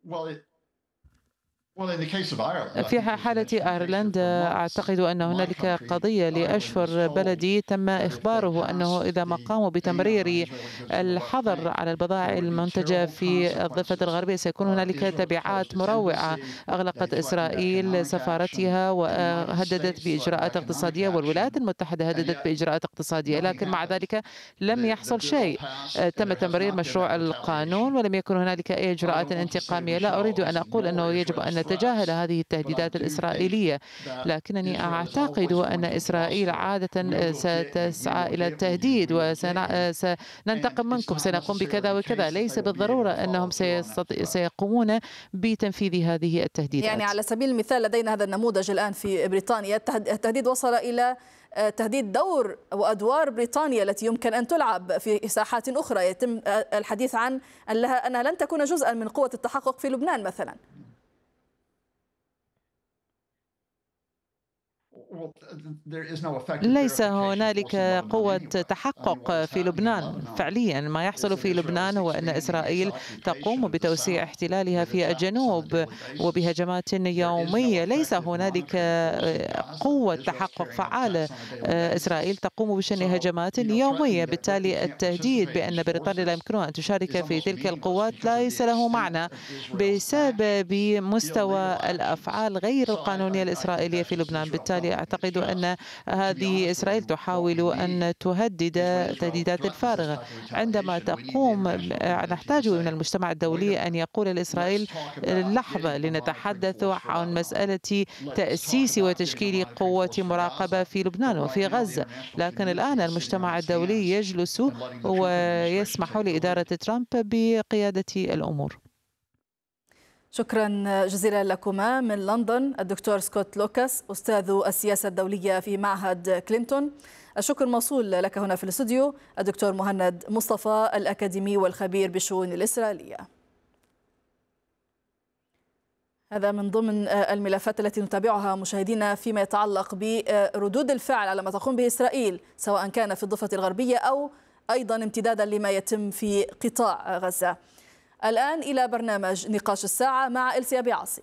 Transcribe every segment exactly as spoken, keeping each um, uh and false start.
في حالة أيرلندا أعتقد أن هنالك قضية لأشهر بلدي تم إخباره أنه إذا ما قاموا بتمرير الحظر على البضائع المنتجة في الضفة الغربية سيكون هنالك تبعات مروعة. أغلقت إسرائيل سفارتها وهددت بإجراءات اقتصادية، والولايات المتحدة هددت بإجراءات اقتصادية، لكن مع ذلك لم يحصل شيء. تم تمرير مشروع القانون ولم يكن هنالك أي إجراءات انتقامية. لا أريد أن أقول أنه يجب أن نتجاهل هذه التهديدات الإسرائيلية، لكنني أعتقد أن إسرائيل عادة ستسعى إلى التهديد وسننتقم منكم، سنقوم بكذا وكذا. ليس بالضرورة أنهم سيقومون بتنفيذ هذه التهديدات. يعني على سبيل المثال لدينا هذا النموذج الآن في بريطانيا، التهديد وصل إلى تهديد دور وأدوار بريطانيا التي يمكن أن تلعب في ساحات أخرى. يتم الحديث عن أنها لن تكون جزءا من قوة التحقق في لبنان مثلا. ليس هنالك قوة تحقق في لبنان فعليا. ما يحصل في لبنان هو أن إسرائيل تقوم بتوسيع احتلالها في الجنوب وبهجمات يومية. ليس هنالك قوة تحقق فعالة. إسرائيل تقوم بشن هجمات يومية، بالتالي التهديد بأن بريطانيا لا يمكنها أن تشارك في تلك القوات ليس له معنى بسبب مستوى الأفعال غير القانونية الإسرائيلية في لبنان. بالتالي أعتقد أن هذه إسرائيل تحاول أن تهدد تهديدات الفارغة. عندما تقوم نحتاج من المجتمع الدولي أن يقول لإسرائيل لحظة لنتحدث عن مسألة تأسيس وتشكيل قوة مراقبة في لبنان وفي غزة، لكن الآن المجتمع الدولي يجلس ويسمح لإدارة ترامب بقيادة الأمور. شكرا جزيلا لكما. من لندن الدكتور سكوت لوكاس أستاذ السياسة الدولية في معهد كلينتون. الشكر موصول لك هنا في الاستوديو الدكتور مهند مصطفى الأكاديمي والخبير بالشؤون الإسرائيلية. هذا من ضمن الملفات التي نتابعها مشاهدينا فيما يتعلق بردود الفعل على ما تقوم به إسرائيل سواء كان في الضفة الغربية أو أيضا امتدادا لما يتم في قطاع غزة. الآن إلى برنامج نقاش الساعة مع إلسيا بيعصي.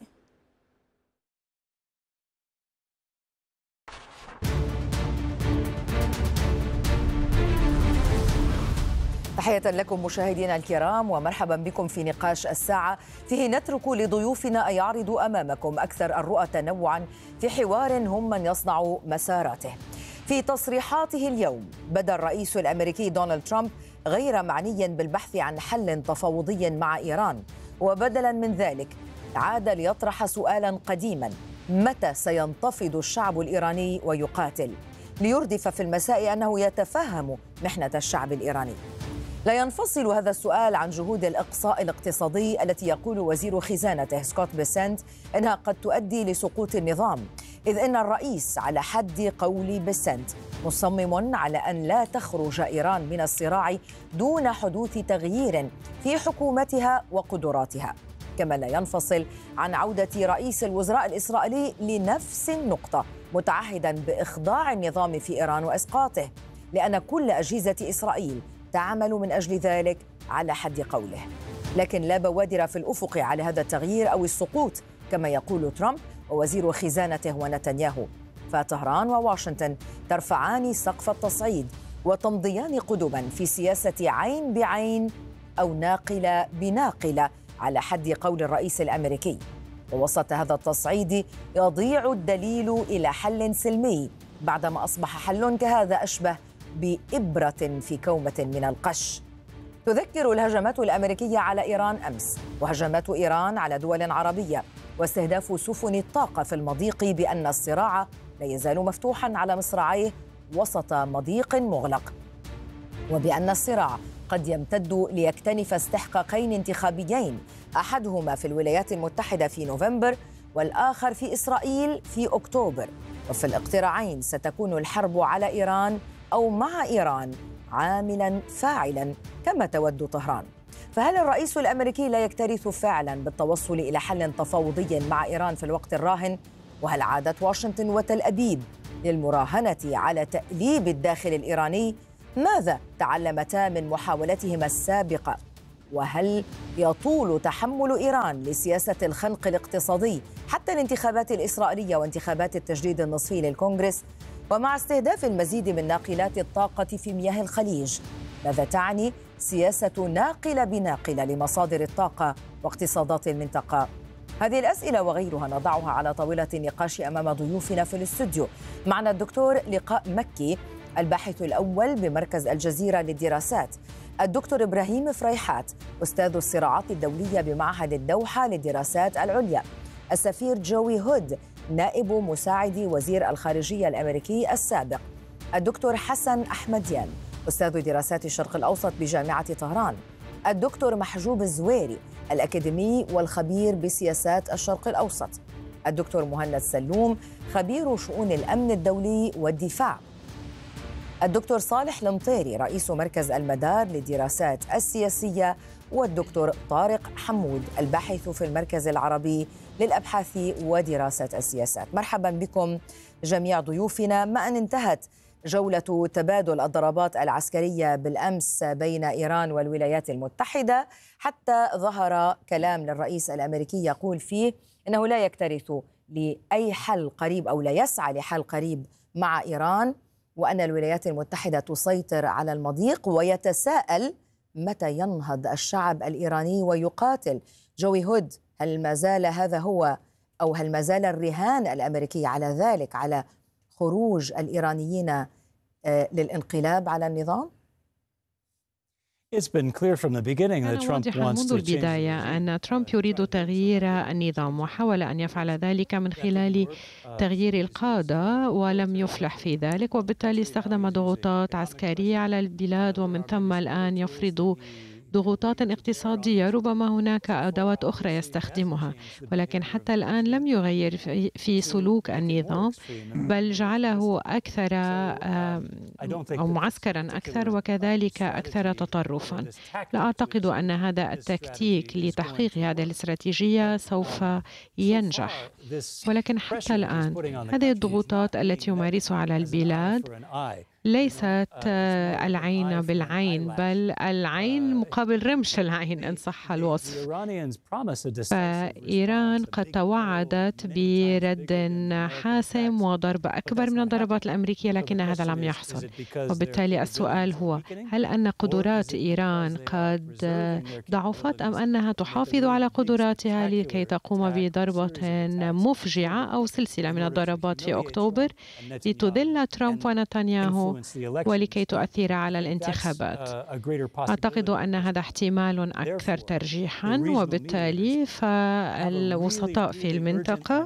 تحية لكم مشاهدينا الكرام ومرحبا بكم في نقاش الساعة، فيه نترك لضيوفنا أن يعرضوا أمامكم أكثر الرؤى تنوعا في حوار هم من يصنع مساراته. في تصريحاته اليوم بدا الرئيس الأمريكي دونالد ترامب غير معني بالبحث عن حل تفاوضي مع إيران، وبدلا من ذلك عاد ليطرح سؤالا قديما: متى سينتفض الشعب الإيراني ويقاتل؟ ليردف في المساء أنه يتفهم محنة الشعب الإيراني. لا ينفصل هذا السؤال عن جهود الإقصاء الاقتصادي التي يقول وزير خزانته سكوت بيسنت إنها قد تؤدي لسقوط النظام، إذ إن الرئيس على حد قول بيسنت مصمم على أن لا تخرج إيران من الصراع دون حدوث تغيير في حكومتها وقدراتها. كما لا ينفصل عن عودة رئيس الوزراء الإسرائيلي لنفس النقطة، متعهدا بإخضاع النظام في إيران وإسقاطه، لأن كل أجهزة إسرائيل تعمل من أجل ذلك على حد قوله. لكن لا بوادر في الأفق على هذا التغيير أو السقوط كما يقول ترامب ووزير خزانته ونتنياهو، فطهران وواشنطن ترفعان سقف التصعيد وتمضيان قدما في سياسة عين بعين أو ناقلة بناقلة على حد قول الرئيس الأمريكي. ووسط هذا التصعيد يضيع الدليل إلى حل سلمي بعدما أصبح حل كهذا أشبه بإبرة في كومة من القش. تذكر الهجمات الأمريكية على إيران أمس وهجمات إيران على دول عربية واستهداف سفن الطاقة في المضيق بأن الصراع لا يزال مفتوحا على مصراعيه وسط مضيق مغلق، وبأن الصراع قد يمتد ليكتنف استحقاقين انتخابيين، أحدهما في الولايات المتحدة في نوفمبر والآخر في إسرائيل في أكتوبر. وفي الاقتراعين ستكون الحرب على إيران أو مع إيران عاملا فاعلا كما تود طهران. فهل الرئيس الأمريكي لا يكترث فعلا بالتوصل إلى حل تفاوضي مع إيران في الوقت الراهن؟ وهل عادت واشنطن وتل أبيب للمراهنة على تأليب الداخل الإيراني؟ ماذا تعلمتا من محاولتهما السابقة وهل يطول تحمل إيران لسياسة الخنق الاقتصادي حتى الانتخابات الإسرائيلية وانتخابات التجديد النصفي للكونغرس؟ ومع استهداف المزيد من ناقلات الطاقة في مياه الخليج، ماذا تعني سياسة ناقلة بناقلة لمصادر الطاقة واقتصادات المنطقة؟ هذه الأسئلة وغيرها نضعها على طاولة النقاش أمام ضيوفنا في الاستوديو. معنا الدكتور لقاء مكي، الباحث الأول بمركز الجزيرة للدراسات، الدكتور إبراهيم فريحات، أستاذ الصراعات الدولية بمعهد الدوحة للدراسات العليا، السفير جوي هود، نائب مساعد وزير الخارجية الأمريكي السابق، الدكتور حسن أحمديان، أستاذ دراسات الشرق الأوسط بجامعة طهران، الدكتور محجوب الزويري، الأكاديمي والخبير بسياسات الشرق الأوسط، الدكتور مهند سلوم، خبير شؤون الأمن الدولي والدفاع، الدكتور صالح المطيري، رئيس مركز المدار للدراسات السياسية، والدكتور طارق حمود، الباحث في المركز العربي للأبحاث ودراسة السياسات. مرحبا بكم جميع ضيوفنا. ما أن انتهت جولة تبادل الضربات العسكرية بالأمس بين إيران والولايات المتحدة، حتى ظهر كلام للرئيس الأمريكي يقول فيه أنه لا يكترث لأي حل قريب أو لا يسعى لحل قريب مع إيران، وأن الولايات المتحدة تسيطر على المضيق، ويتساءل متى ينهض الشعب الإيراني ويقاتل. جوي هود، هل ما زال هذا هو أو هل ما زال الرهان الأمريكي على ذلك، على خروج الإيرانيين للانقلاب على النظام؟ كان واضحا منذ البداية أن ترامب يريد تغيير النظام، وحاول أن يفعل ذلك من خلال تغيير القادة ولم يفلح في ذلك، وبالتالي استخدم ضغوطات عسكرية على البلاد، ومن ثم الآن يفرض ضغوطات اقتصادية. ربما هناك أدوات أخرى يستخدمها، ولكن حتى الآن لم يغير في سلوك النظام، بل جعله أكثر أو معسكرا أكثر وكذلك أكثر تطرفا. لا أعتقد أن هذا التكتيك لتحقيق هذه الاستراتيجية سوف ينجح، ولكن حتى الآن هذه الضغوطات التي يمارسها على البلاد ليست العين بالعين، بل العين مقابل رمش العين إن صح الوصف. فإيران قد توعدت برد حاسم وضرب أكبر من الضربات الأمريكية، لكن هذا لم يحصل. وبالتالي السؤال هو، هل أن قدرات إيران قد ضعفت أم أنها تحافظ على قدراتها لكي تقوم بضربة مفجعة أو سلسلة من الضربات في أكتوبر لتذل ترامب ونتنياهو ولكي تؤثر على الانتخابات؟ أعتقد أن هذا احتمال أكثر ترجيحاً، وبالتالي فالوسطاء في المنطقة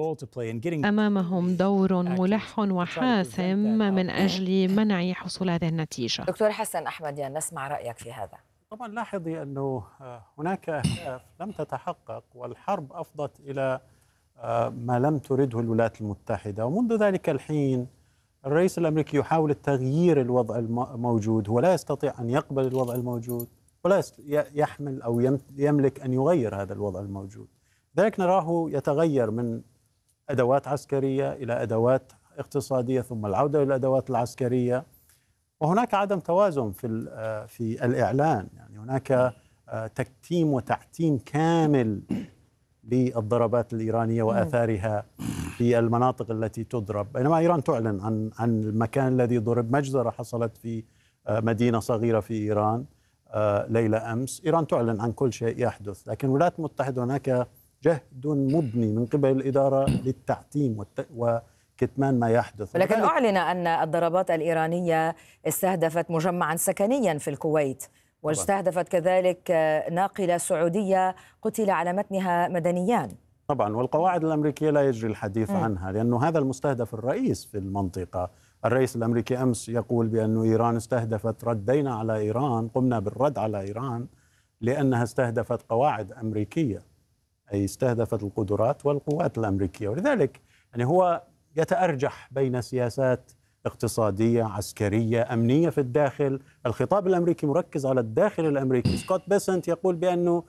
أمامهم دور ملح وحاسم من أجل منع حصول هذه النتيجة. دكتور حسن أحمديان، نسمع رأيك في هذا. طبعا لاحظي أنه هناك أهداف لم تتحقق، والحرب أفضت إلى ما لم ترده الولايات المتحدة، ومنذ ذلك الحين الرئيس الأمريكي يحاول تغيير الوضع الموجود. هو لا يستطيع أن يقبل الوضع الموجود ولا يحمل أو يملك أن يغير هذا الوضع الموجود. ذلك نراه يتغير من أدوات عسكرية إلى أدوات اقتصادية، ثم العودة إلى الأدوات العسكرية، وهناك عدم توازن في في الإعلان. يعني هناك تكتيم وتعتيم كامل للضربات الإيرانية وآثارها في المناطق التي تضرب، بينما إيران تعلن عن عن المكان الذي ضرب. مجزرة حصلت في مدينة صغيرة في إيران ليلة أمس. إيران تعلن عن كل شيء يحدث، لكن الولايات المتحدة هناك جهد مبني من قبل الإدارة للتعتيم وكتمان ما يحدث. لكن أعلن أن الضربات الإيرانية استهدفت مجمعا سكنيا في الكويت، واستهدفت كذلك ناقلة سعودية قتل على متنها مدنيان. طبعا، والقواعد الأمريكية لا يجري الحديث م. عنها، لأنه هذا المستهدف الرئيس في المنطقة. الرئيس الأمريكي أمس يقول بأن إيران استهدفت، ردينا على إيران، قمنا بالرد على إيران لأنها استهدفت قواعد أمريكية، أي استهدفت القدرات والقوات الأمريكية. ولذلك يعني هو يتأرجح بين سياسات اقتصادية، عسكرية، أمنية في الداخل. الخطاب الأمريكي مركز على الداخل الأمريكي. سكوت بيسنت يقول بأنه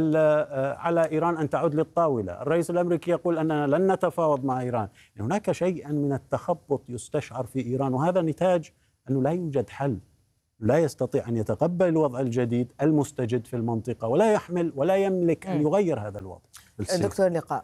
على إيران أن تعود للطاولة. الرئيس الأمريكي يقول أننا لن نتفاوض مع إيران. يعني هناك شيء من التخبط يستشعر في إيران، وهذا نتاج أنه لا يوجد حل لا يستطيع أن يتقبل الوضع الجديد المستجد في المنطقة، ولا يحمل ولا يملك أن يغير هذا الوضع. دكتور لقاء،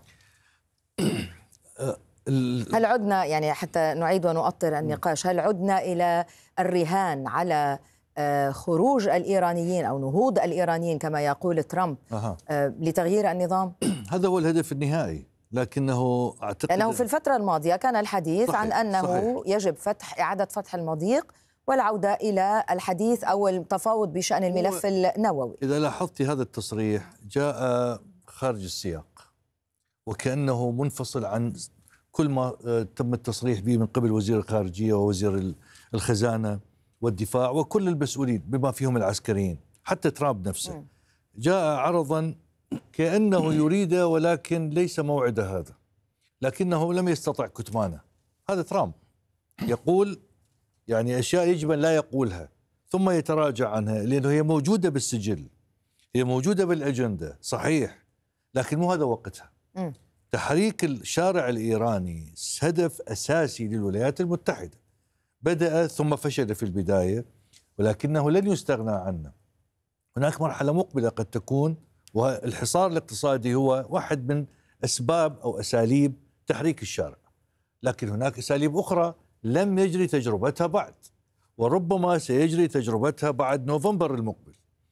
هل عدنا يعني حتى نعيد ونؤطر النقاش، هل عدنا إلى الرهان على خروج الإيرانيين أو نهوض الإيرانيين كما يقول ترامب أه. لتغيير النظام؟ هذا هو الهدف النهائي، لكنه أعتقد لأنه في الفترة الماضية كان الحديث صحيح. عن أنه صحيح. يجب فتح إعادة فتح المضيق والعودة إلى الحديث أو التفاوض بشأن الملف النووي. إذا لاحظت هذا التصريح جاء خارج السياق وكأنه منفصل عن كل ما تم التصريح به من قبل وزير الخارجية ووزير الخزانة والدفاع وكل المسؤولين بما فيهم العسكريين، حتى ترامب نفسه جاء عرضا كأنه يريد ولكن ليس موعده هذا، لكنه لم يستطع كتمانه. هذا ترامب يقول يعني أشياء يجب أن لا يقولها ثم يتراجع عنها، لأنه هي موجودة بالسجل، هي موجودة بالأجندة صحيح، لكن مو هذا وقتها. م. تحريك الشارع الإيراني هدف أساسي للولايات المتحدة، بدأ ثم فشل في البداية ولكنه لن يستغنى عنه. هناك مرحلة مقبلة قد تكون، والحصار الاقتصادي هو واحد من أسباب أو أساليب تحريك الشارع، لكن هناك أساليب أخرى لم يجري تجربتها بعد، وربما سيجري تجربتها بعد نوفمبر المقبل،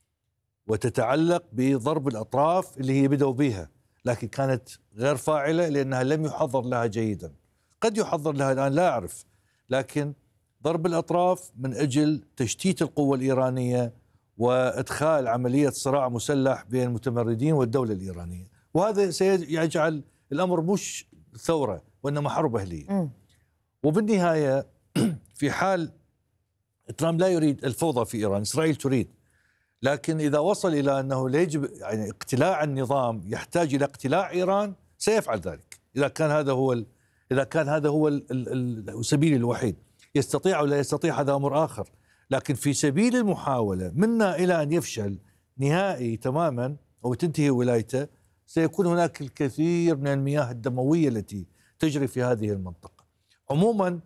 وتتعلق بضرب الأطراف اللي هي بدأوا بها، لكن كانت غير فاعلة لأنها لم يحضر لها جيدا. قد يحضر لها الآن لا أعرف، لكن ضرب الأطراف من أجل تشتيت القوة الإيرانية وإدخال عملية صراع مسلح بين المتمردين والدولة الإيرانية، وهذا سيجعل الأمر مش ثورة وإنما حرب أهلية. وبالنهاية في حال ترامب لا يريد الفوضى في إيران، إسرائيل تريد، لكن إذا وصل إلى أنه لا يجب يعني اقتلاع النظام يحتاج إلى اقتلاع إيران سيفعل ذلك. إذا كان هذا هو إذا كان هذا هو السبيل الوحيد، يستطيع أو لا يستطيع هذا أمر آخر، لكن في سبيل المحاولة منا إلى أن يفشل نهائي تماما أو تنتهي ولايته، سيكون هناك الكثير من المياه الدموية التي تجري في هذه المنطقة. عموما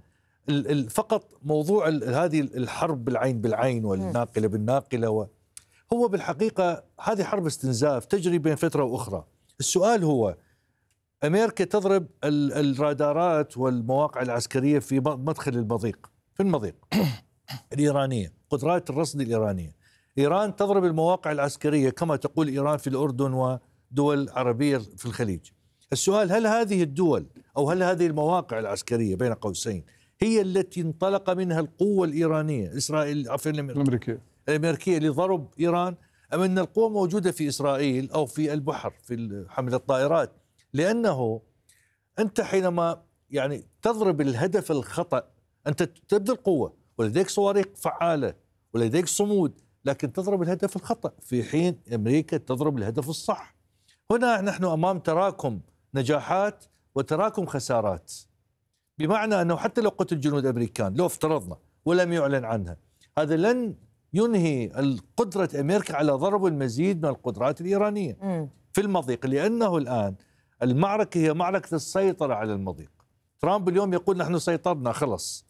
فقط موضوع هذه الحرب بالعين بالعين والناقلة بالناقلة هو بالحقيقة هذه حرب استنزاف تجري بين فترة وأخرى. السؤال هو أمريكا تضرب الرادارات والمواقع العسكرية في مدخل المضيق، في المضيق الإيرانية، قدرات الرصد الإيرانية. إيران تضرب المواقع العسكرية كما تقول إيران في الأردن ودول عربية في الخليج. السؤال هل هذه الدول أو هل هذه المواقع العسكرية بين قوسين هي التي انطلق منها القوة الإيرانية إسرائيل عفوا الأمريكية الأمريكية لضرب إيران، أم أن القوة موجودة في إسرائيل أو في البحر في حمل الطائرات؟ لأنه أنت حينما يعني تضرب الهدف الخطأ أنت تبذل قوة ولديك صواريخ فعالة ولديك صمود، لكن تضرب الهدف الخطأ في حين أمريكا تضرب الهدف الصح. هنا نحن أمام تراكم نجاحات وتراكم خسارات، بمعنى أنه حتى لو قتل جنود أمريكان لو افترضنا ولم يعلن عنها، هذا لن ينهي القدرة أمريكا على ضرب المزيد من القدرات الإيرانية م. في المضيق، لأنه الآن المعركة هي معركة السيطرة على المضيق. ترامب اليوم يقول نحن سيطرنا خلص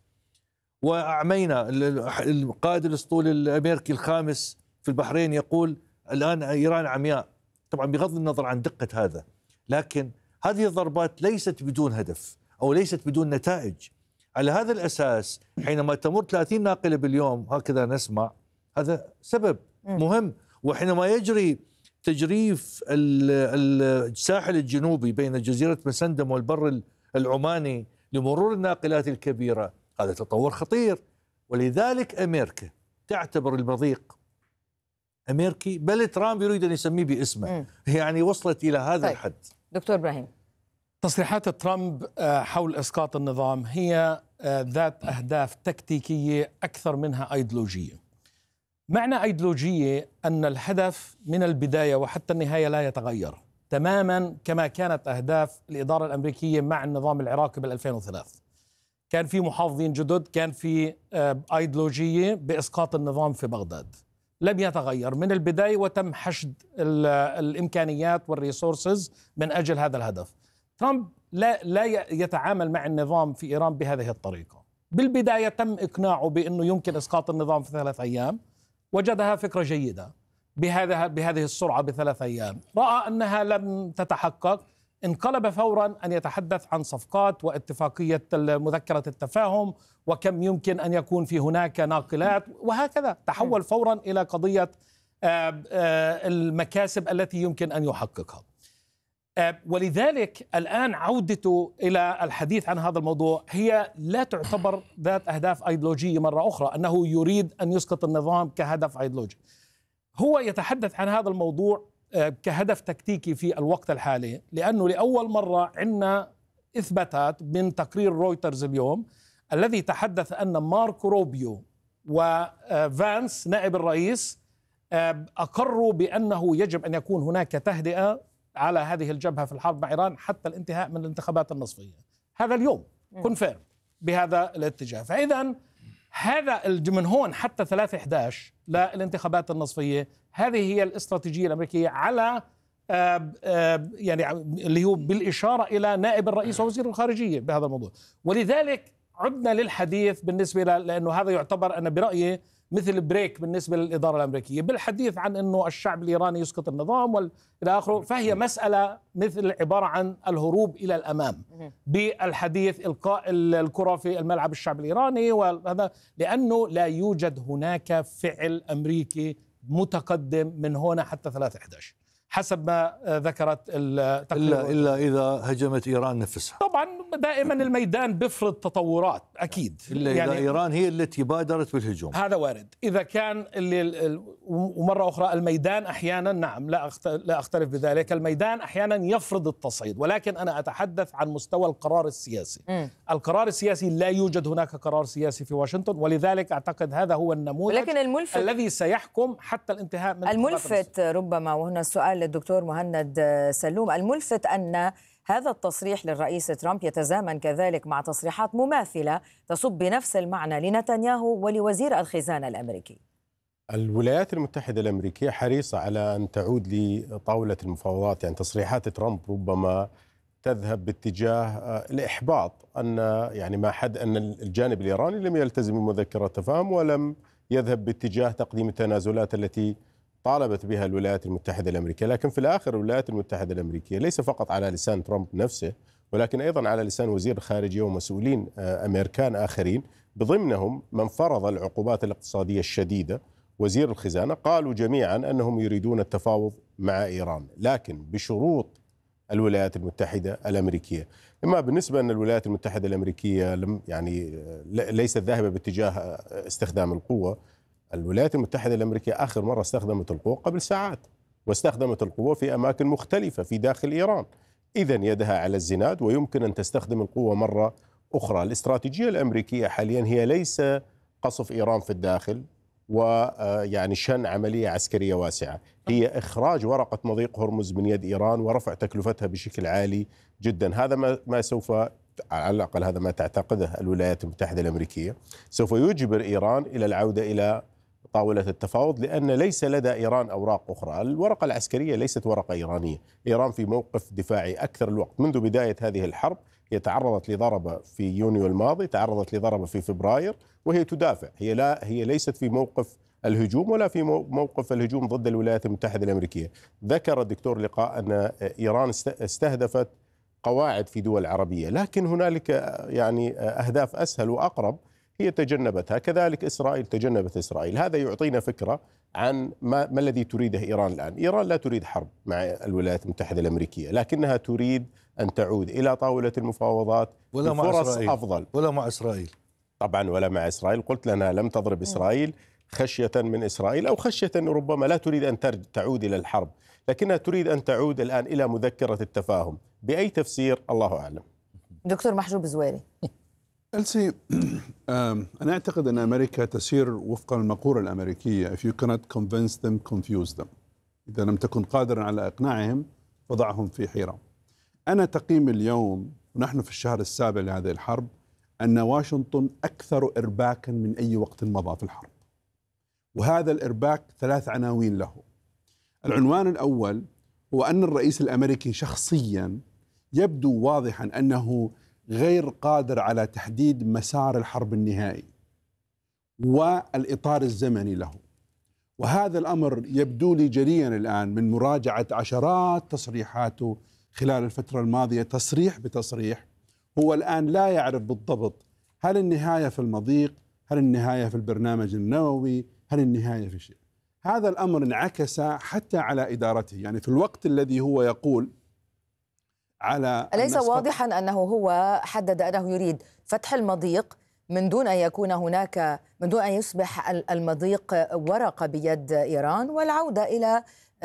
وأعمينا. القائد الأسطول الأمريكي الخامس في البحرين يقول الآن إيران عمياء، طبعا بغض النظر عن دقة هذا، لكن هذه الضربات ليست بدون هدف أو ليست بدون نتائج. على هذا الأساس حينما تمر ثلاثين ناقلة باليوم هكذا نسمع، هذا سبب مهم. وحينما يجري تجريف الساحل الجنوبي بين جزيرة مسندم والبر العماني لمرور الناقلات الكبيرة، هذا تطور خطير. ولذلك أمريكا تعتبر المضيق أمريكي، بل ترامب يريد أن يسميه باسمه. م. يعني وصلت إلى هذا طيب. الحد. دكتور إبراهيم، تصريحات ترامب حول إسقاط النظام هي ذات أهداف تكتيكية أكثر منها أيديولوجية. معنى أيديولوجية أن الهدف من البداية وحتى النهاية لا يتغير تماما كما كانت أهداف الإدارة الأمريكية مع النظام العراقي بال ألفين وثلاثة. كان في محافظين جدد، كان في أيديولوجية بإسقاط النظام في بغداد، لم يتغير من البداية وتم حشد الإمكانيات والريسورسز من أجل هذا الهدف. ترامب لا لا يتعامل مع النظام في إيران بهذه الطريقة، بالبداية تم إقناعه بأنه يمكن إسقاط النظام في ثلاث أيام، وجدها فكرة جيدة بهذا بهذه السرعة بثلاث أيام. رأى أنها لم تتحقق، انقلب فورا أن يتحدث عن صفقات واتفاقية مذكرة التفاهم وكم يمكن أن يكون في هناك ناقلات، وهكذا تحول فورا إلى قضية المكاسب التي يمكن أن يحققها. ولذلك الآن عودته إلى الحديث عن هذا الموضوع هي لا تعتبر ذات أهداف أيديولوجية مرة أخرى، أنه يريد أن يسقط النظام كهدف أيديولوجي. هو يتحدث عن هذا الموضوع كهدف تكتيكي في الوقت الحالي، لأنه لأول مرة عندنا إثباتات من تقرير رويترز اليوم الذي تحدث أن ماركو روبيو وفانس نائب الرئيس أقروا بأنه يجب أن يكون هناك تهدئة على هذه الجبهة في الحرب مع إيران حتى الانتهاء من الانتخابات النصفية. هذا اليوم كونفيرم بهذا الاتجاه. فإذا هذا من هون حتى ثلاثة أحد عشر للانتخابات النصفية، هذه هي الاستراتيجية الأمريكية على آب آب يعني اللي هو بالإشارة إلى نائب الرئيس ووزير الخارجية بهذا الموضوع. ولذلك عدنا للحديث بالنسبة لأنه هذا يعتبر أنا برأيي مثل بريك بالنسبة للإدارة الأمريكية بالحديث عن أنه الشعب الإيراني يسقط النظام والى آخره. فهي مسألة مثل عبارة عن الهروب إلى الأمام بالحديث، إلقاء الكرة في الملعب الشعب الإيراني، وهذا لأنه لا يوجد هناك فعل أمريكي متقدم من هنا حتى ثلاثة أحد عشر حسب ما ذكرت التقرير. إلا, إلا إذا هجمت إيران نفسها. طبعا دائما الميدان بيفرض تطورات أكيد، إلا يعني إذا إيران هي التي بادرت بالهجوم، هذا وارد. إذا كان اللي ومرة أخرى الميدان أحيانا، نعم لا لا أختلف بذلك، الميدان أحيانا يفرض التصعيد، ولكن أنا أتحدث عن مستوى القرار السياسي. م. القرار السياسي لا يوجد هناك قرار سياسي في واشنطن، ولذلك أعتقد هذا هو النموذج ولكن الملفت الذي سيحكم حتى الانتهاء من الملفت ربما، وهنا السؤال للدكتور مهند سلوم، الملفت أن هذا التصريح للرئيس ترامب يتزامن كذلك مع تصريحات مماثلة تصب بنفس المعنى لنتنياهو ولوزير الخزانة الأمريكي. الولايات المتحدة الأمريكية حريصة على أن تعود لطاولة المفاوضات، يعني تصريحات ترامب ربما تذهب باتجاه الإحباط، أن يعني ما حد أن الجانب الإيراني لم يلتزم بمذكرة تفاهم ولم يذهب باتجاه تقديم التنازلات التي طالبت بها الولايات المتحدة الأمريكية. لكن في الآخر الولايات المتحدة الأمريكية ليس فقط على لسان ترامب نفسه، ولكن أيضا على لسان وزير الخارجية ومسؤولين أمريكان آخرين بضمنهم من فرض العقوبات الاقتصادية الشديدة، وزير الخزانة، قالوا جميعا أنهم يريدون التفاوض مع إيران لكن بشروط الولايات المتحدة الأمريكية. إما بالنسبة أن الولايات المتحدة الأمريكية لم يعني ليست ذاهبة باتجاه استخدام القوة. الولايات المتحدة الأمريكية آخر مرة استخدمت القوة قبل ساعات، واستخدمت القوة في أماكن مختلفة في داخل إيران. إذن يدها على الزناد ويمكن أن تستخدم القوة مرة أخرى. الاستراتيجية الأمريكية حاليا هي ليس قصف إيران في الداخل ويعني شن عملية عسكرية واسعة، هي إخراج ورقة مضيق هرمز من يد إيران ورفع تكلفتها بشكل عالي جدا. هذا ما ما سوف، على الأقل هذا ما تعتقده الولايات المتحدة الأمريكية، سوف يجبر إيران إلى العودة إلى طاولة التفاوض، لأن ليس لدى إيران أوراق أخرى. الورقة العسكرية ليست ورقة إيرانية، إيران في موقف دفاعي أكثر الوقت. منذ بداية هذه الحرب هي تعرضت لضربة في يونيو الماضي، تعرضت لضربة في فبراير، وهي تدافع. هي لا هي ليست في موقف الهجوم ولا في موقف الهجوم ضد الولايات المتحدة الأمريكية. ذكر الدكتور لقاء أن إيران استهدفت قواعد في دول عربية، لكن هنالك يعني أهداف أسهل وأقرب هي تجنبتها. كذلك إسرائيل تجنبت إسرائيل. هذا يعطينا فكرة عن ما, ما الذي تريده إيران الآن. إيران لا تريد حرب مع الولايات المتحدة الأمريكية، لكنها تريد أن تعود إلى طاولة المفاوضات ولا مع بفرص إسرائيل. أفضل. ولا مع إسرائيل طبعا، ولا مع إسرائيل. قلت لنا لم تضرب إسرائيل خشية من إسرائيل أو خشية أن ربما لا تريد أن تعود إلى الحرب، لكنها تريد أن تعود الآن إلى مذكرة التفاهم. بأي تفسير الله أعلم. دكتور محجوب زويري. ألسي، أنا أعتقد أن أمريكا تسير وفق المقولة الأمريكية if you cannot convince them confuse them. إذا لم تكن قادرا على إقناعهم وضعهم في حيرة. أنا تقييم اليوم ونحن في الشهر السابع لهذه الحرب أن واشنطن أكثر إرباكا من أي وقت مضى في الحرب، وهذا الإرباك ثلاث عناوين له. العنوان الأول هو أن الرئيس الأمريكي شخصيا يبدو واضحا أنه غير قادر على تحديد مسار الحرب النهائي والإطار الزمني له. وهذا الأمر يبدو لي جليا الآن من مراجعة عشرات تصريحاته خلال الفترة الماضية، تصريح بتصريح. هو الآن لا يعرف بالضبط هل النهاية في المضيق، هل النهاية في البرنامج النووي، هل النهاية في شيء. هذا الأمر انعكس حتى على إدارته، يعني في الوقت الذي هو يقول على أليس واضحا أنه هو حدد أنه يريد فتح المضيق من دون أن يكون هناك، من دون أن يصبح المضيق ورقة بيد إيران، والعودة إلى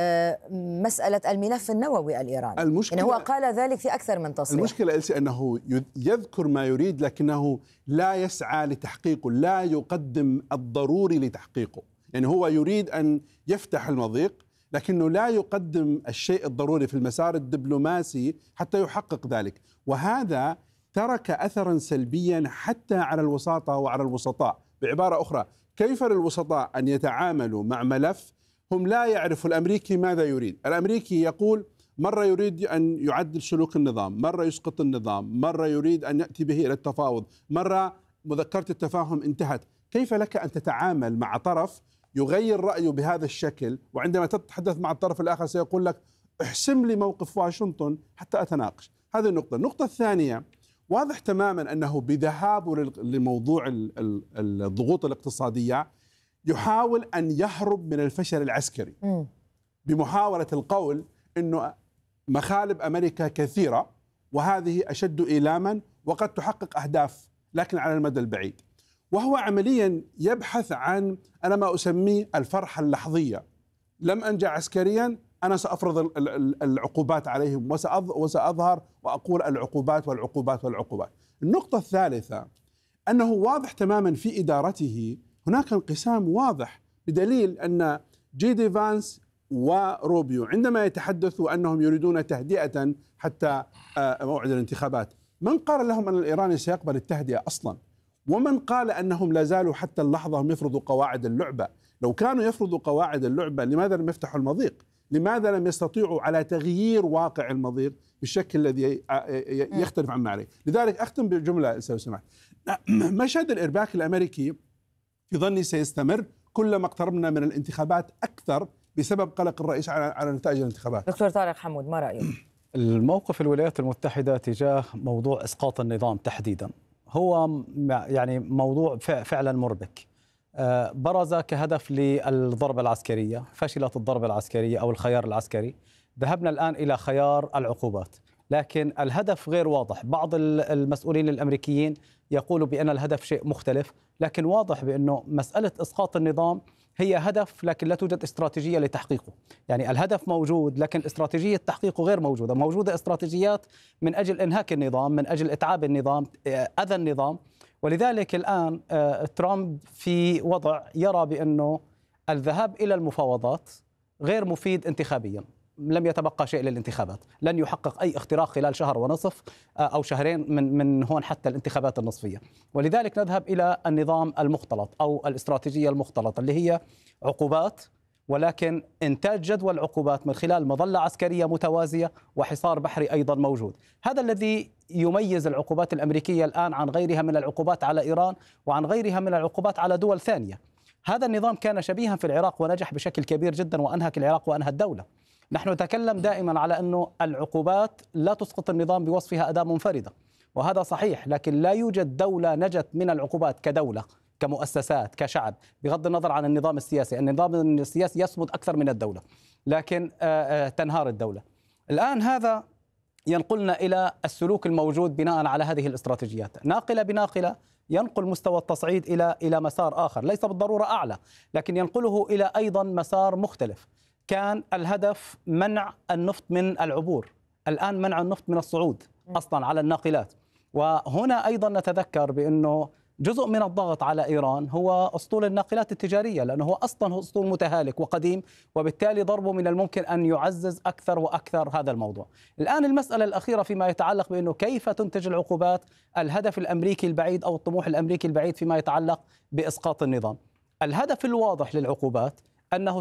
مسألة الملف النووي الإيراني؟ المشكلة إنه هو قال ذلك في أكثر من تصريح. المشكلة ألسي أنه يذكر ما يريد لكنه لا يسعى لتحقيقه، لا يقدم الضروري لتحقيقه. يعني هو يريد أن يفتح المضيق لكنه لا يقدم الشيء الضروري في المسار الدبلوماسي حتى يحقق ذلك، وهذا ترك أثرا سلبيا حتى على الوساطة وعلى الوسطاء. بعبارة أخرى، كيف للوسطاء أن يتعاملوا مع ملف هم لا يعرفوا الأمريكي ماذا يريد؟ الأمريكي يقول مرة يريد أن يعدل سلوك النظام، مرة يسقط النظام، مرة يريد أن يأتي به إلى التفاوض، مرة مذكرة التفاهم انتهت. كيف لك أن تتعامل مع طرف يغير رأيه بهذا الشكل، وعندما تتحدث مع الطرف الآخر سيقول لك احسم لي موقف واشنطن حتى أتناقش؟ هذه النقطة. النقطة الثانية، واضح تماما أنه بذهابه لموضوع الضغوط الاقتصادية يحاول أن يهرب من الفشل العسكري بمحاولة القول أنه مخالب أمريكا كثيرة وهذه أشد إيلاما وقد تحقق أهداف لكن على المدى البعيد. وهو عمليا يبحث عن أنا ما أسميه الفرحة اللحظية. لم أنجح عسكريا، أنا سأفرض العقوبات عليهم وسأظهر وأقول العقوبات والعقوبات والعقوبات. النقطة الثالثة أنه واضح تماما في إدارته هناك انقسام واضح، بدليل أن جي دي فانس وروبيو عندما يتحدثوا أنهم يريدون تهدئة حتى موعد الانتخابات، من قال لهم أن الإيراني سيقبل التهدئة أصلا؟ ومن قال أنهم لا زالوا حتى اللحظة هم يفرضوا قواعد اللعبة؟ لو كانوا يفرضوا قواعد اللعبة لماذا لم يفتحوا المضيق؟ لماذا لم يستطيعوا على تغيير واقع المضيق بالشكل الذي يختلف عما عليه؟ لذلك أختم بجملة لو سمحت. مشهد الإرباك الأمريكي في ظني سيستمر كلما اقتربنا من الانتخابات أكثر بسبب قلق الرئيس على على نتائج الانتخابات. دكتور طارق حمود، ما رأيك؟ الموقف الولايات المتحدة تجاه موضوع إسقاط النظام تحديدا هو يعني موضوع فعلا مربك. برز كهدف للضربة العسكرية، فشلت الضربة العسكرية أو الخيار العسكري، ذهبنا الآن إلى خيار العقوبات، لكن الهدف غير واضح. بعض المسؤولين الأمريكيين يقولوا بأن الهدف شيء مختلف، لكن واضح بأنه مسألة إسقاط النظام هي هدف لكن لا توجد استراتيجية لتحقيقه. يعني الهدف موجود لكن استراتيجية تحقيقه غير موجودة. موجودة استراتيجيات من أجل إنهاك النظام، من أجل إتعاب النظام، أذى النظام. ولذلك الآن ترامب في وضع يرى بأنه الذهاب إلى المفاوضات غير مفيد انتخابيا. لم يتبقى شيء للانتخابات، لن يحقق أي اختراق خلال شهر ونصف أو شهرين من من هون حتى الانتخابات النصفية. ولذلك نذهب إلى النظام المختلط أو الاستراتيجية المختلطة اللي هي عقوبات، ولكن إنتاج جدول عقوبات من خلال مظلة عسكرية متوازية وحصار بحري أيضا موجود. هذا الذي يميز العقوبات الأمريكية الآن عن غيرها من العقوبات على إيران وعن غيرها من العقوبات على دول ثانية. هذا النظام كان شبيها في العراق ونجح بشكل كبير جدا وأنهك العراق وأنهى الدولة. نحن نتكلم دائما على أنه العقوبات لا تسقط النظام بوصفها أداة منفردة، وهذا صحيح، لكن لا يوجد دولة نجت من العقوبات كدولة كمؤسسات كشعب، بغض النظر عن النظام السياسي. النظام السياسي يصمد أكثر من الدولة، لكن تنهار الدولة. الآن هذا ينقلنا إلى السلوك الموجود بناء على هذه الاستراتيجيات، ناقلة بناقلة ينقل مستوى التصعيد إلى إلى مسار آخر، ليس بالضرورة أعلى، لكن ينقله إلى أيضا مسار مختلف. كان الهدف منع النفط من العبور، الآن منع النفط من الصعود أصلا على الناقلات. وهنا أيضا نتذكر بأنه جزء من الضغط على إيران هو أسطول الناقلات التجارية، لأنه هو أصلا أسطول متهالك وقديم، وبالتالي ضربه من الممكن أن يعزز أكثر وأكثر هذا الموضوع. الآن المسألة الأخيرة فيما يتعلق بأنه كيف تنتج العقوبات، الهدف الأمريكي البعيد أو الطموح الأمريكي البعيد فيما يتعلق بإسقاط النظام. الهدف الواضح للعقوبات أنه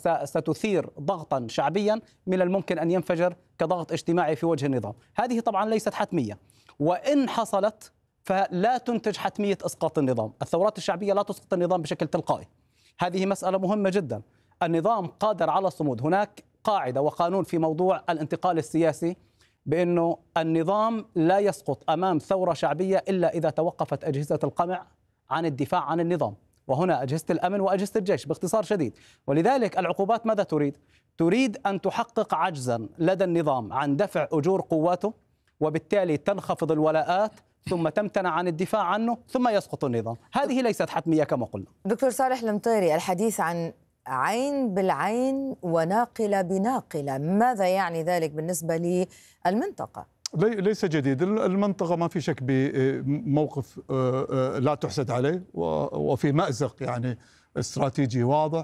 ستثير ضغطا شعبيا من الممكن أن ينفجر كضغط اجتماعي في وجه النظام. هذه طبعا ليست حتمية، وإن حصلت فلا تنتج حتمية إسقاط النظام. الثورات الشعبية لا تسقط النظام بشكل تلقائي، هذه مسألة مهمة جدا. النظام قادر على الصمود. هناك قاعدة وقانون في موضوع الانتقال السياسي بأنه النظام لا يسقط أمام ثورة شعبية إلا إذا توقفت أجهزة القمع عن الدفاع عن النظام، وهنا أجهزة الأمن وأجهزة الجيش باختصار شديد. ولذلك العقوبات ماذا تريد؟ تريد أن تحقق عجزا لدى النظام عن دفع أجور قواته، وبالتالي تنخفض الولاءات ثم تمتنع عن الدفاع عنه ثم يسقط النظام. هذه ليست حتمية كما قلنا. دكتور صالح المطيري، الحديث عن عين بالعين وناقلة بناقلة، ماذا يعني ذلك بالنسبة للمنطقة؟ ليس جديد. المنطقة ما في شك بموقف لا تحسد عليه، وفي مأزق يعني استراتيجي واضح.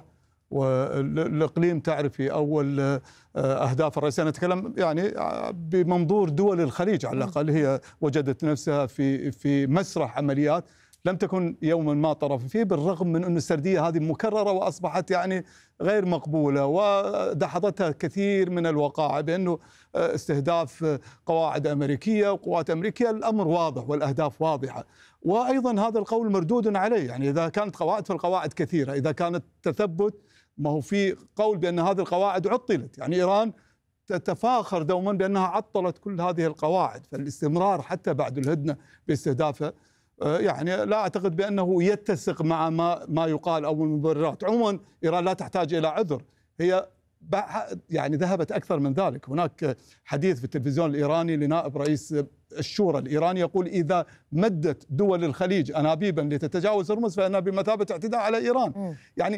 والإقليم تعرفي أول أهداف الرئيسية، نتكلم يعني بمنظور دول الخليج على الأقل، هي وجدت نفسها في في مسرح عمليات لم تكن يوما ما طرف فيه، بالرغم من أن السردية هذه مكررة وأصبحت يعني غير مقبولة، ودحضتها كثير من الوقائع بأنه استهداف قواعد أمريكية وقوات أمريكية. الأمر واضح والأهداف واضحة، وأيضا هذا القول مردود عليه. يعني إذا كانت قواعد فالقواعد كثيرة، إذا كانت تثبت ما هو في قول بأن هذه القواعد عطلت. يعني إيران تتفاخر دوما بأنها عطلت كل هذه القواعد، فالاستمرار حتى بعد الهدنة باستهدافها يعني لا أعتقد بأنه يتسق مع ما ما يقال أو المبررات. عموما إيران لا تحتاج إلى عذر، هي يعني ذهبت أكثر من ذلك. هناك حديث في التلفزيون الإيراني لنائب رئيس الشورى الإيراني يقول إذا مدت دول الخليج أنابيبا لتتجاوز هرمز فإنها بمثابة اعتداء على إيران. م. يعني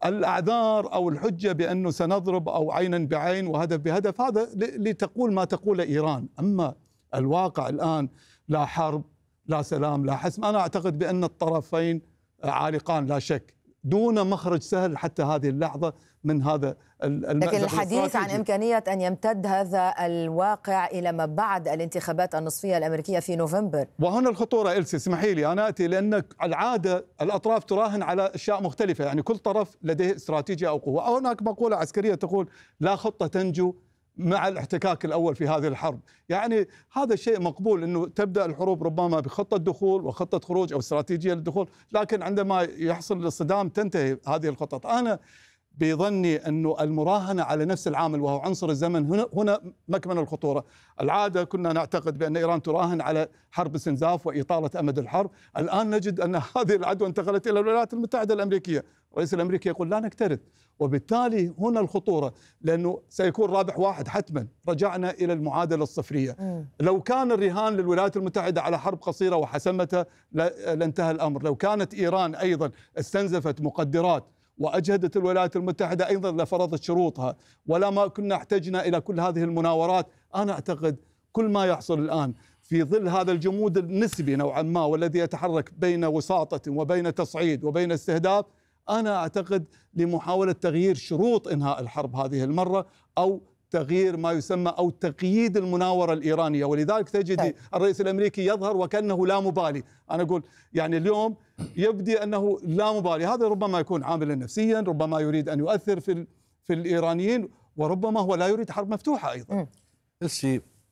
الأعذار أو الحجة بأنه سنضرب أو عينا بعين وهدف بهدف، هذا لتقول ما تقول إيران. أما الواقع الآن لا حرب لا سلام لا حسم. أنا أعتقد بأن الطرفين عالقان لا شك، دون مخرج سهل حتى هذه اللحظة من هذا المأزق. لكن الحديث عن إمكانية أن يمتد هذا الواقع إلى ما بعد الانتخابات النصفية الأمريكية في نوفمبر. وهنا الخطورة إلسي، اسمحي لي أنا أتي، لأن العادة الأطراف تراهن على أشياء مختلفة، يعني كل طرف لديه استراتيجية أو قوة. هناك مقولة عسكرية تقول لا خطة تنجو مع الاحتكاك الأول في هذه الحرب. يعني هذا الشيء مقبول، أنه تبدأ الحروب ربما بخطة دخول وخطة خروج أو استراتيجية للدخول، لكن عندما يحصل الصدام تنتهي هذه الخطط. أنا بظني أنه المراهنة على نفس العامل وهو عنصر الزمن هنا هنا مكمن الخطورة. العادة كنا نعتقد بأن إيران تراهن على حرب استنزاف وإطالة أمد الحرب، الآن نجد أن هذه العدوى انتقلت إلى الولايات المتحدة الأمريكية. الرئيس الأمريكي يقول لا نكترث، وبالتالي هنا الخطورة، لأنه سيكون رابح واحد حتما. رجعنا إلى المعادلة الصفرية. م. لو كان الرهان للولايات المتحدة على حرب قصيرة وحسمتها لانتهى الأمر. لو كانت إيران أيضا استنزفت مقدرات وأجهدت الولايات المتحدة أيضا لفرضت شروطها، ولا ما كنا احتجنا إلى كل هذه المناورات. أنا أعتقد كل ما يحصل الآن في ظل هذا الجمود النسبي نوعا ما، والذي يتحرك بين وساطة وبين تصعيد وبين استهداف، أنا أعتقد لمحاولة تغيير شروط إنهاء الحرب هذه المرة، أو تغيير ما يسمى أو تقييد المناورة الإيرانية. ولذلك تجد الرئيس الأمريكي يظهر وكأنه لا مبالي. أنا أقول يعني اليوم يبدي أنه لا مبالي، هذا ربما يكون عاملا نفسيا، ربما يريد أن يؤثر في في الإيرانيين، وربما هو لا يريد حرب مفتوحة أيضا. بس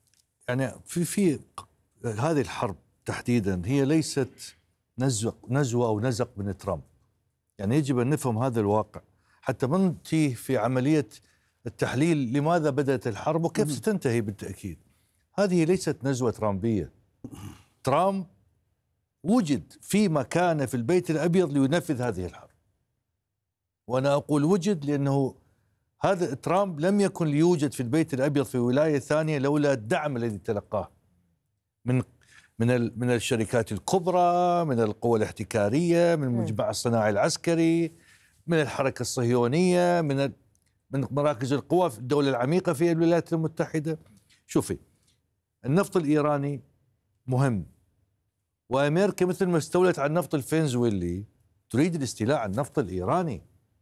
يعني في في هذه الحرب تحديدا هي ليست نزوة نزوة أو نزق من ترامب. يعني يجب أن نفهم هذا الواقع حتى ما ننتهي في عملية التحليل لماذا بدأت الحرب وكيف ستنتهي. بالتأكيد هذه ليست نزوة ترامبية. ترامب وجد في مكانه في البيت الأبيض لينفذ هذه الحرب، وأنا أقول وجد لأنه هذا ترامب لم يكن ليوجد في البيت الأبيض في ولاية ثانية لولا الدعم الذي تلقاه من من من الشركات الكبرى، من القوى الاحتكارية، من المجمع الصناعي العسكري، من الحركة الصهيونية، من من مراكز القوى في الدولة العميقة في الولايات المتحدة. شوفي، النفط الإيراني مهم، وأمريكا مثل ما استولت على النفط الفنزويلي تريد الاستيلاء على النفط الإيراني.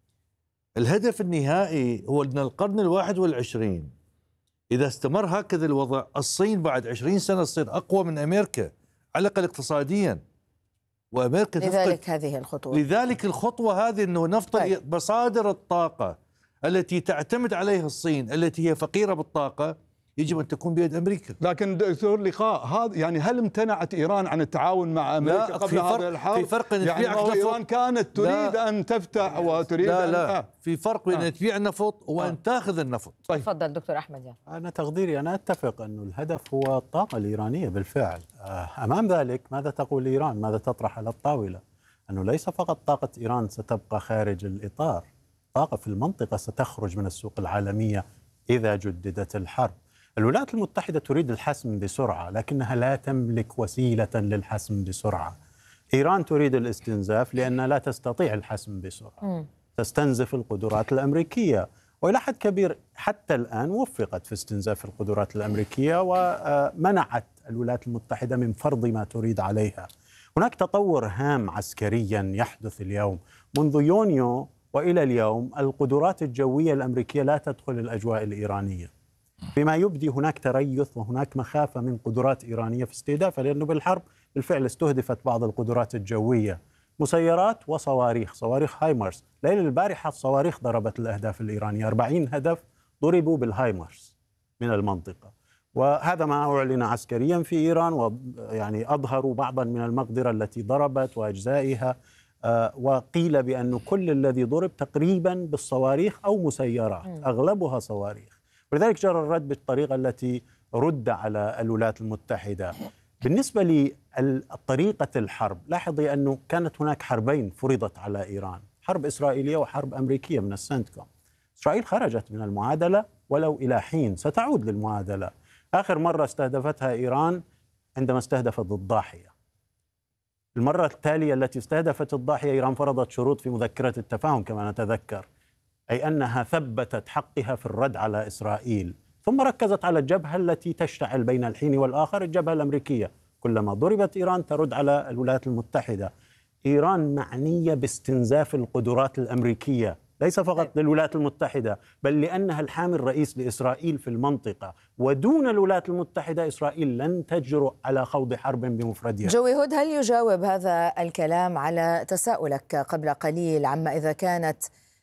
الهدف النهائي هو أن القرن الواحد والعشرين إذا استمر هكذا الوضع، الصين بعد عشرين سنة تصير أقوى من أمريكا على الأقل اقتصاديا، وأمريكا لذلك تفقد هذه الخطوة لذلك الخطوة هذه أنه نفضل طيب. مصادر الطاقة التي تعتمد عليها الصين التي هي فقيرة بالطاقة يجب أن تكون بيد أمريكا. لكن دكتور لقاء هذا يعني هل امتنعت إيران عن التعاون مع أمريكا لا قبل هذا الحرب؟ في فرق أن يعني تبيع إيران كانت تريد لا أن تفتح وتريد لا أن لا آه. في فرق بين آه. أن تبيع النفط وأن آه. تأخذ النفط. طيب. تفضل دكتور أحمد يعني. أنا تقديري أنا أتفق أنه الهدف هو الطاقة الإيرانية بالفعل. أمام ذلك ماذا تقول إيران؟ ماذا تطرح على الطاولة؟ أنه ليس فقط طاقة إيران ستبقى خارج الإطار، طاقة في المنطقة ستخرج من السوق العالمية إذا جددت الحرب. الولايات المتحدة تريد الحسم بسرعة لكنها لا تملك وسيلة للحسم بسرعة. إيران تريد الاستنزاف لأنها لا تستطيع الحسم بسرعة. م. تستنزف القدرات الأمريكية، وإلى حد كبير حتى الآن وفقت في استنزاف القدرات الأمريكية ومنعت الولايات المتحدة من فرض ما تريد عليها. هناك تطور هام عسكريا يحدث اليوم. منذ يونيو وإلى اليوم القدرات الجوية الأمريكية لا تدخل الأجواء الإيرانية، بما يبدي هناك تريث وهناك مخافة من قدرات إيرانية في استهدافها، لأنه بالحرب بالفعل استهدفت بعض القدرات الجوية، مسيرات وصواريخ، صواريخ هايمرس. ليلة البارحة الصواريخ ضربت الأهداف الإيرانية، أربعين هدف ضربوا بالهايمرس من المنطقة، وهذا ما أعلن عسكريا في إيران، ويعني أظهروا بعضا من المقدرة التي ضربت وأجزائها، وقيل بأن كل الذي ضرب تقريبا بالصواريخ أو مسيرات، أغلبها صواريخ. ولذلك جرى الرد بالطريقة التي رد على الولايات المتحدة. بالنسبة لطريقة الحرب، لاحظي أنه كانت هناك حربين فرضت على إيران، حرب إسرائيلية وحرب أمريكية من السنتكوم. إسرائيل خرجت من المعادلة ولو إلى حين، ستعود للمعادلة. آخر مرة استهدفتها إيران عندما استهدفت الضاحية. المرة التالية التي استهدفت الضاحية إيران فرضت شروط في مذكرة التفاهم كما نتذكر، أي أنها ثبتت حقها في الرد على إسرائيل، ثم ركزت على الجبهة التي تشتعل بين الحين والآخر، الجبهة الأمريكية. كلما ضربت إيران ترد على الولايات المتحدة. إيران معنية باستنزاف القدرات الأمريكية، ليس فقط للولايات المتحدة بل لأنها الحامي الرئيس لإسرائيل في المنطقة، ودون الولايات المتحدة إسرائيل لن تجرؤ على خوض حرب بمفردها. جوي هود، هل يجاوب هذا الكلام على تساؤلك قبل قليل عما إذا كانت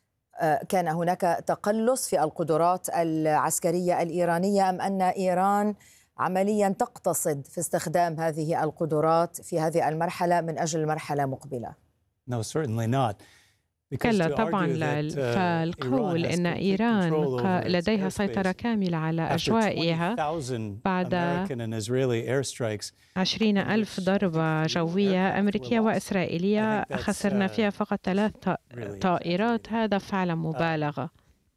كان هناك تقلص في القدرات العسكرية الإيرانية، أم أن إيران عمليا تقتصد في استخدام هذه القدرات في هذه المرحلة من أجل مرحلة مقبلة؟ No, certainly not. كلا طبعا لا، فالقول أن إيران لديها سيطرة كاملة على أجوائها بعد عشرين ألف ضربة جوية أمريكية وإسرائيلية خسرنا فيها فقط ثلاث طائرات، هذا فعلا مبالغة.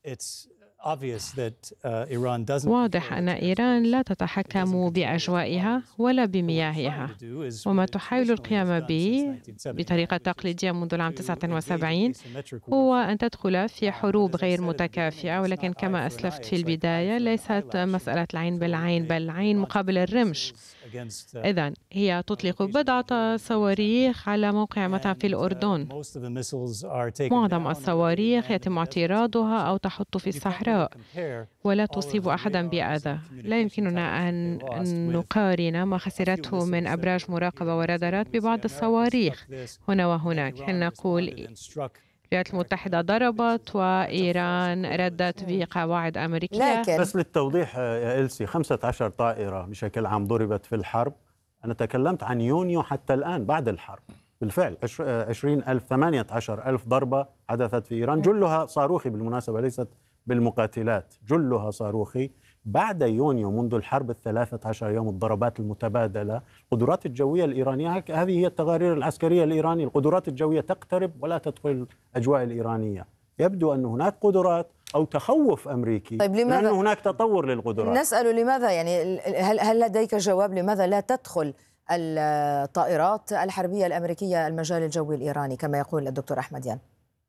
واضح أن إيران لا تتحكم بأجوائها ولا بمياهها، وما تحاول القيام به بطريقة تقليدية منذ العام تسعة وسبعين هو أن تدخل في حروب غير متكافئة، ولكن كما أسلفت في البداية ليست مسألة العين بالعين بل العين مقابل الرمش. إذن هي تطلق بضعة صواريخ على موقع متى في الأردن. معظم الصواريخ يتم اعتراضها أو تحط في الصحراء ولا تصيب أحدا بأذى. لا يمكننا أن نقارن ما خسرته من أبراج مراقبة ورادارات ببعض الصواريخ هنا وهناك. حين نقول الولايات المتحدة ضربت وإيران ردت بقواعد أمريكية. لكن بس للتوضيح يا إلسي، خمسة عشر طائرة بشكل عام ضربت في الحرب. أنا تكلمت عن يونيو حتى الآن بعد الحرب. بالفعل عشرين ألف ثمانية عشر ألف ضربة حدثت في إيران، جلها صاروخي بالمناسبة، ليست بالمقاتلات، جلها صاروخي. بعد يونيو منذ الحرب الثلاثة عشر يوم الضربات المتبادلة، القدرات الجوية الإيرانية، هذه هي التقارير العسكرية الإيرانية، القدرات الجوية تقترب ولا تدخل الأجواء الإيرانية. يبدو أن هناك قدرات أو تخوف أمريكي. طيب لماذا؟ لأن هناك تطور للقدرات. نسأل لماذا، يعني هل هل لديك جواب لماذا لا تدخل الطائرات الحربية الأمريكية المجال الجوي الإيراني كما يقول الدكتور أحمد يان؟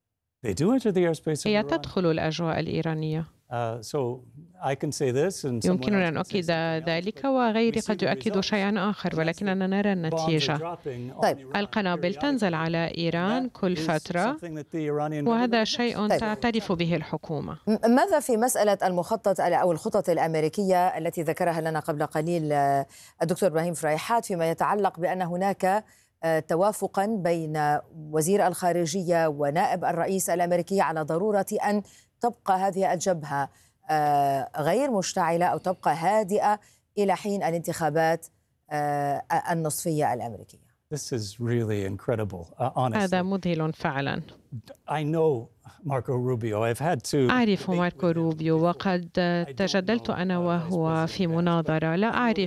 هي تدخل الأجواء الإيرانية. يمكننا أن أؤكد ذلك، وغيري قد يؤكد شيئا آخر، ولكننا نرى النتيجة. طيب. القنابل تنزل على إيران كل فترة، وهذا شيء طيب. تعترف به الحكومة. ماذا في مسألة المخطط أو الخطط الأمريكية التي ذكرها لنا قبل قليل الدكتور إبراهيم فريحات فيما يتعلق بأن هناك توافقا بين وزير الخارجية ونائب الرئيس الأمريكي على ضرورة أن تبقى هذه الجبهة غير مشتعلة أو تبقى هادئة إلى حين الانتخابات النصفية الأمريكية. This is really incredible, uh, honestly. هذا مذهل فعلا. I know Marco Rubio. I've had to. أعرف ماركو روبيو وقد تجادلت أنا وهو في مناظرة. لا أعرف